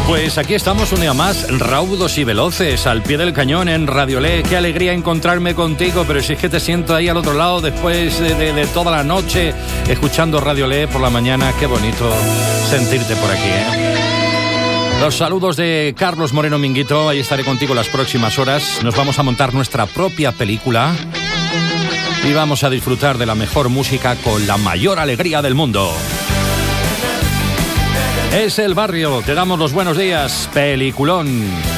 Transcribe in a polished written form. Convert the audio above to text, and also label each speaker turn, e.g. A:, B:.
A: Pues aquí estamos un día más, raudos y veloces, al pie del cañón en Radiolé. Qué alegría encontrarme contigo, pero si es que te siento ahí al otro lado después de toda la noche escuchando Radiolé por la mañana. Qué bonito sentirte por aquí, ¿eh? Los saludos de Carlos Moreno Minguito, ahí estaré contigo las próximas horas. Nos vamos a montar nuestra propia película y vamos a disfrutar de la mejor música con la mayor alegría del mundo. Es El Barrio, te damos los buenos días, peliculón.